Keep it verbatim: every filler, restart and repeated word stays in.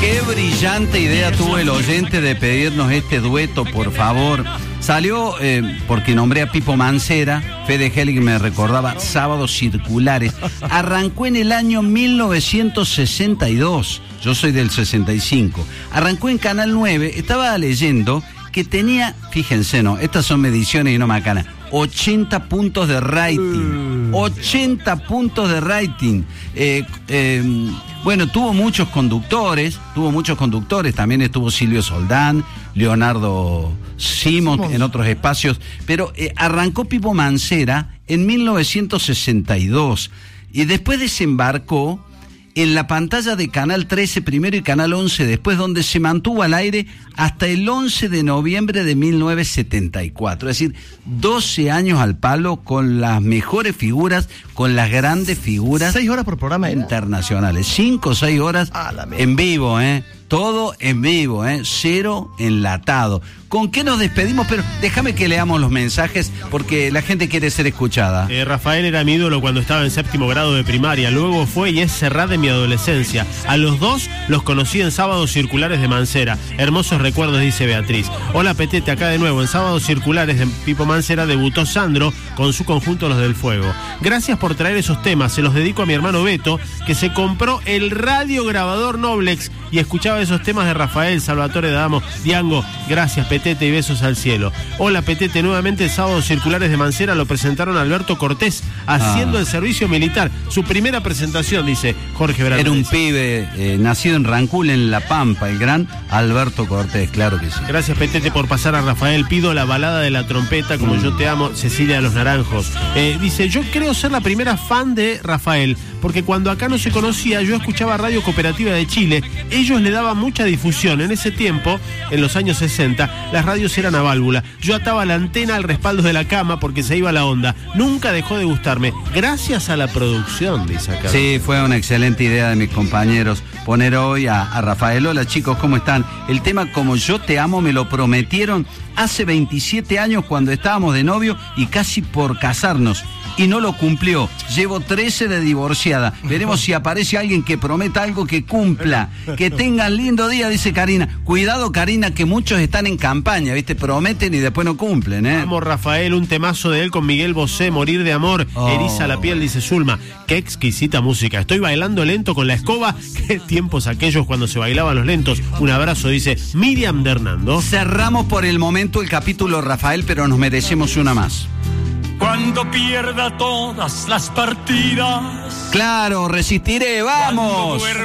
Qué brillante idea tuvo el oyente de pedirnos este dueto, por favor. Salió, eh, porque nombré a Pipo Mancera, Fede Helig me recordaba, Sábados Circulares. Arrancó en el año mil novecientos sesenta y dos, yo soy del sesenta y cinco. Arrancó en Canal nueve, estaba leyendo que tenía, fíjense, no, estas son mediciones y no macanas, ochenta puntos de rating. ochenta puntos de rating. Eh, eh, bueno, tuvo muchos conductores, tuvo muchos conductores, también estuvo Silvio Soldán, Leonardo Simón en otros espacios, pero eh, arrancó Pipo Mancera en mil novecientos sesenta y dos y después desembarcó en la pantalla de Canal trece primero y Canal once después, donde se mantuvo al aire hasta el once de noviembre de mil novecientos setenta y cuatro. Es decir, doce años al palo con las mejores figuras, con las grandes figuras. ¿Seis horas por programa era? Internacionales. Cinco o seis horas ah, en vivo, ¿eh? Todo en vivo, ¿eh? Cero enlatado. ¿Con qué nos despedimos? Pero déjame que leamos los mensajes porque la gente quiere ser escuchada. Eh, Rafael era mi ídolo cuando estaba en séptimo grado de primaria. Luego fue y es Serrat de mi adolescencia. A los dos los conocí en Sábados Circulares de Mancera. Hermosos recuerdos, dice Beatriz. Hola, Petete, acá de nuevo. En Sábados Circulares de Pipo Mancera debutó Sandro con su conjunto Los del Fuego. Gracias por traer esos temas. Se los dedico a mi hermano Beto, que se compró el radiograbador Noblex y escuchaba esos temas de Rafael, Salvatore D'Adamo, Diango. Gracias, Petete, y besos al cielo. Hola, Petete, nuevamente Sábados Circulares de Mancera lo presentaron a Alberto Cortés haciendo ah. el servicio militar. Su primera presentación, dice Jorge Brandés. Era un pibe eh, nacido en Rancul, en La Pampa, el gran Alberto Cortés, claro que sí. Gracias, Petete, por pasar a Rafael. Pido la balada de la trompeta, Como mm. yo te amo, Cecilia de los Naranjos. Eh, dice, yo creo ser la primera fan de Rafael, porque cuando acá no se conocía, yo escuchaba Radio Cooperativa de Chile. Ellos le daban mucha difusión. En ese tiempo, en los años sesenta, las radios eran a válvula. Yo ataba la antena al respaldo de la cama porque se iba la onda. Nunca dejó de gustarme. Gracias a la producción, dice acá. Sí, fue una excelente idea de mis compañeros poner hoy a, a Rafael. Hola, chicos, ¿cómo están? El tema Como yo te amo me lo prometieron hace veintisiete años cuando estábamos de novio y casi por casarnos. Y no lo cumplió. Llevo trece de divorciada. Veremos si aparece alguien que prometa algo que cumpla. Que tengan lindo día, dice Karina. Cuidado, Karina, que muchos están en campaña, ¿viste? Prometen y después no cumplen, ¿eh? Vamos, Rafael, un temazo de él con Miguel Bosé, Morir de amor. Oh. Eriza la piel, dice Zulma. Qué exquisita música. Estoy bailando lento con la escoba. Qué tiempos aquellos cuando se bailaban los lentos. Un abrazo, dice Miriam de Hernando. Cerramos por el momento el capítulo, Rafael, pero nos merecemos una más. Cuando pierda todas las partidas. Claro, resistiré, vamos.